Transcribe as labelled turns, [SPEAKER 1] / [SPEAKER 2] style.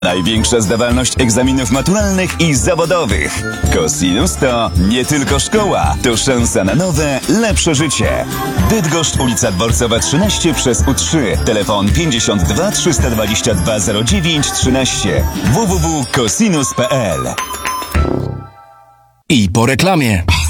[SPEAKER 1] Największa zdawalność egzaminów maturalnych i zawodowych. Cosinus to nie tylko szkoła, to szansa na nowe, lepsze życie. Bydgoszcz, ulica Dworcowa 13 przez U3. Telefon 52 322 09 13. www.cosinus.pl.
[SPEAKER 2] I po reklamie.